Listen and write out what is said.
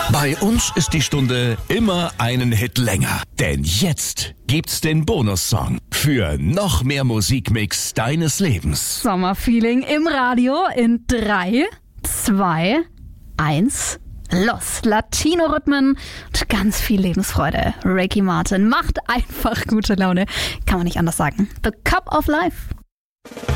Bei uns ist die Stunde immer einen Hit länger. Denn jetzt gibt's den Bonussong für noch mehr Musikmix deines Lebens. Sommerfeeling im Radio in 3, 2, 1... Los, Latino-Rhythmen und ganz viel Lebensfreude. Ricky Martin macht einfach gute Laune. Kann man nicht anders sagen. The Cup of Life.